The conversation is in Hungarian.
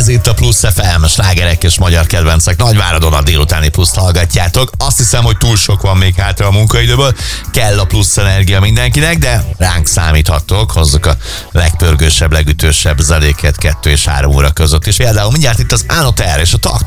Ez itt a Plusz FM, slágerek és magyar kedvencek. Nagyváradon a délutáni Pluszt hallgatjátok. Azt hiszem, hogy túl sok van még hátra a munkaidőből. Kell a plusz energia mindenkinek, de ránk számíthattok. Hozzuk a legpörgősebb, legütősebb zenéket 2 és 3 óra között. És például mindjárt itt az Ánoter és a Taktok